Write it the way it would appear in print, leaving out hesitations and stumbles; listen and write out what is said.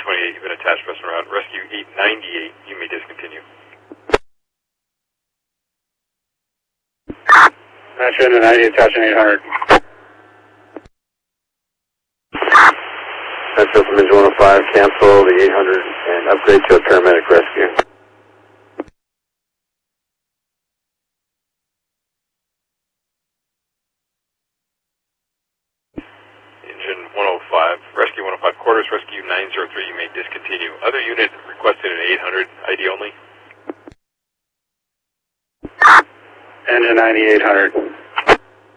28, you've been attached to us en route. Rescue 898, you may discontinue. Metro to 90, attaching 800. Metro from engine 105, cancel the 800 and upgrade to a paramedic rescue. Engine 105, rescue 105 quarters, rescue 903, you may discontinue. Other unit requested at 800, ID only. Engine 90, 800.